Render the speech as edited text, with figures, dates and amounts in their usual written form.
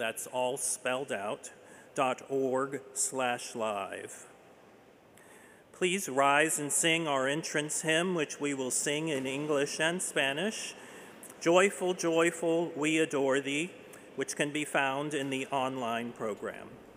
that's all spelled out, .org/live. Please rise and sing our entrance hymn, which we will sing in English and Spanish, Joyful, Joyful, We Adore Thee, which can be found in the online program.